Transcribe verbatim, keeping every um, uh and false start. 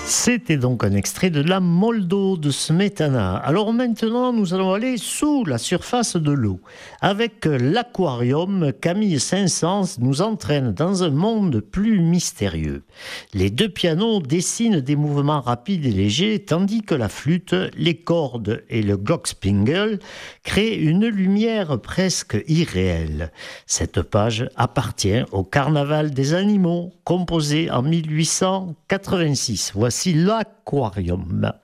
C'était donc un extrait de la Moldo de Smetana. Alors maintenant, nous allons aller sous la surface de l'eau. Avec l'aquarium, Camille Saint-Saëns nous entraîne dans un monde plus mystérieux. Les deux pianos dessinent des mouvements rapides et légers, tandis que la flûte, les cordes et le glockenspiel créent une lumière presque irréelle. Cette page appartient au Carnaval des animaux, composé en mille huit cent quatre-vingt-six. Voici l'aquarium.